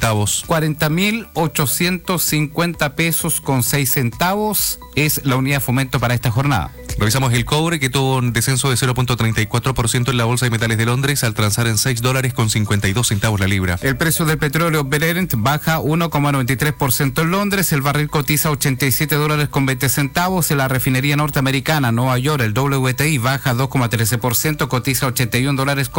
centavos. 40.850 pesos con 6 centavos es la unidad de fomento para esta jornada. Revisamos el cobre, que tuvo un descenso de 0.34% en la Bolsa de Metales de Londres al transar en $6 con 52 centavos la libra. El precio del petróleo Brent baja 1,93% en Londres, el barril cotiza $87 con 20 centavos, en la refinería norteamericana Nueva York el WTI baja 2,13%, cotiza $81 con